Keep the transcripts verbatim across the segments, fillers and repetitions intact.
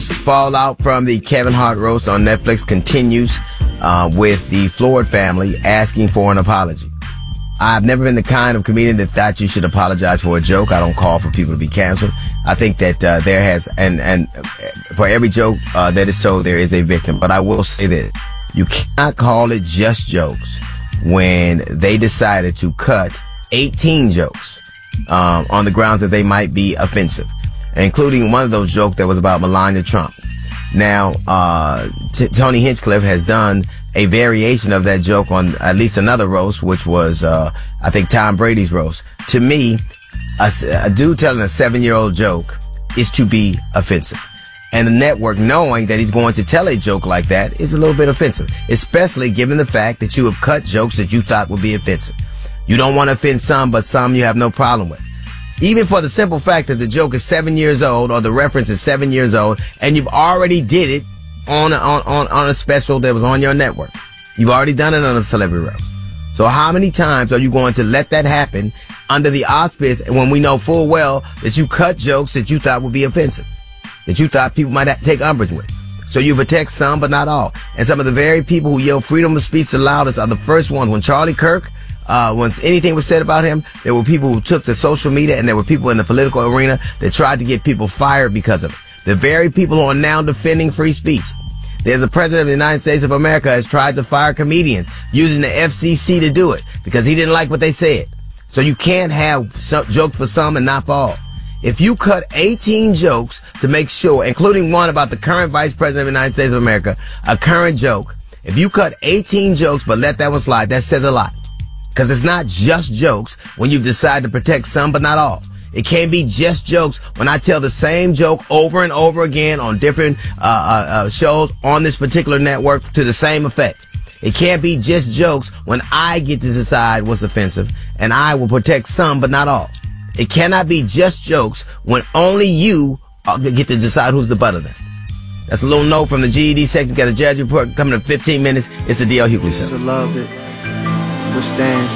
Fallout from the Kevin Hart roast on Netflix continues uh, with the Floyd family asking for an apology. I've never been the kind of comedian that thought you should apologize for a joke. I don't call for people to be canceled. I think that uh, there has, and, and for every joke uh, that is told, there is a victim. But I will say that you cannot call it just jokes when they decided to cut eighteen jokes um, on the grounds that they might be offensive, including one of those jokes that was about Melania Trump. Now, uh, T- Tony Hinchcliffe has done a variation of that joke on at least another roast, which was, uh, I think Tom Brady's roast. To me, a, a dude telling a seven-year-old joke is to be offensive. And the network, knowing that he's going to tell a joke like that, is a little bit offensive, especially given the fact that you have cut jokes that you thought would be offensive. You don't want to offend some, but some you have no problem with. Even for the simple fact that the joke is seven years old or the reference is seven years old and you've already did it on a, on, on, on a special that was on your network. You've already done it on a celebrity roast. So how many times are you going to let that happen under the auspice when we know full well that you cut jokes that you thought would be offensive, that you thought people might take umbrage with? So you protect some, but not all. And some of the very people who yell freedom of speech the loudest are the first ones. When Charlie Kirk, Uh, once anything was said about him, there were people who took to social media and there were people in the political arena that tried to get people fired because of it. The very people who are now defending free speech. There's a president of the United States of America has tried to fire comedians using the F C C to do it because he didn't like what they said. So you can't have some jokes for some and not for all. If you cut eighteen jokes to make sure, including one about the current vice president of the United States of America, a current joke, if you cut eighteen jokes but let that one slide, that says a lot. Because it's not just jokes when you decide to protect some but not all. It can't be just jokes when I tell the same joke over and over again on different uh, uh, uh shows on this particular network to the same effect. It can't be just jokes when I get to decide what's offensive and I will protect some but not all. It cannot be just jokes when only you get to decide who's the butt of them. That's a little note from the G E D section. Got a judge report coming in fifteen minutes. It's the D L Hughley Show. This is a love that withstands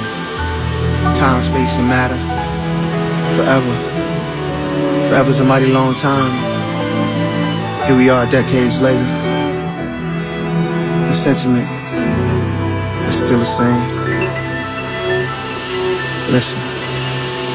time, space, and matter forever. Forever's a mighty long time. Here we are decades later. The sentiment is still the same. Listen.